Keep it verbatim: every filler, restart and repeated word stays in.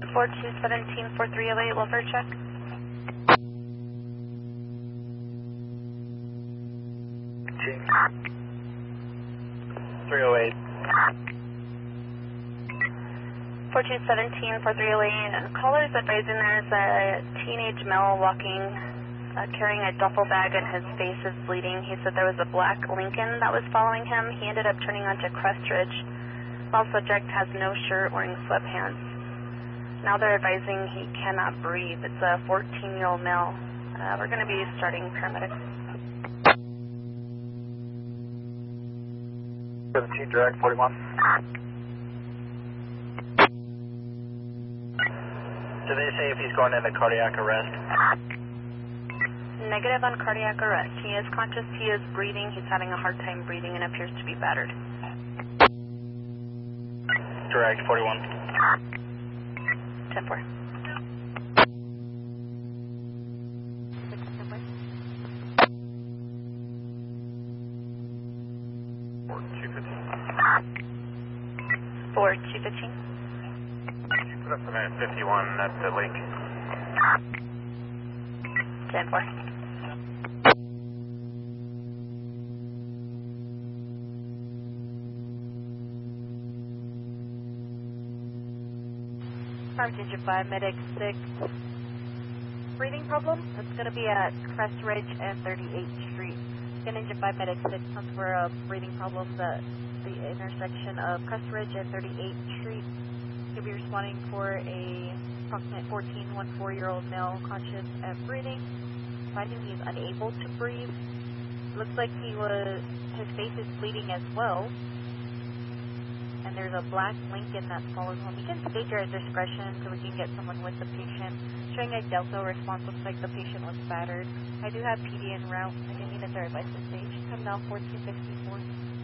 four two seventeen four three oh eight, welfare check. three oh eight. four two seventeen four three oh eight, callers advising there's a teenage male walking, uh, carrying a duffel bag and his face is bleeding. He said there was a black Lincoln that was following him. He ended up turning onto Crest Ridge. Male subject has no shirt, wearing sweatpants. Now they're advising he cannot breathe. It's a fourteen-year-old male. Uh, we're going to be starting paramedics. seventeen, direct, forty-one. Did they say if he's going into cardiac arrest? Negative on cardiac arrest. He is conscious, he is breathing, he's having a hard time breathing and appears to be battered. Direct, forty-one. ten four. four two fifteen. four two fifteen. Put up the minute fifty-one at the lake. ten four. Farm Ginger five, Medic six. Breathing problem? It's going to be at Crest Ridge and thirty-eighth Street. Ninja five, Medic six comes for a breathing problem at the intersection of Crest Ridge and thirty-eighth Street. He'll be responding for a approximate fourteen, fourteen-year-old male, conscious and breathing. Finding he's unable to breathe. Looks like he was, his face is bleeding as well. And there's a black Lincoln that's following home. You can stage your discretion so we can get someone with the patient. Showing a Delta response, looks like the patient was battered. I do have P D en route. I can need a third by the stage. Come down fourteen fifty-four.